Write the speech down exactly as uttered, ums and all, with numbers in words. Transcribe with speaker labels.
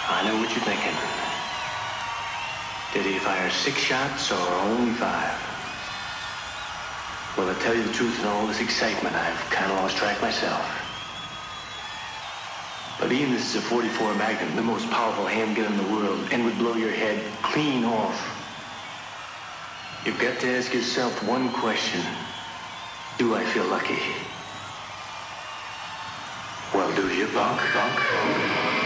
Speaker 1: I know what you're thinking. Did he fire six shots or only five? Well, to tell you the truth, in all this excitement, I've kind of lost track myself. But even this is a forty-four Magnum, the most powerful handgun in the world, and would blow your head clean off. You've got to ask yourself one question. Do I feel lucky? Well, do you, punk, punk, punk?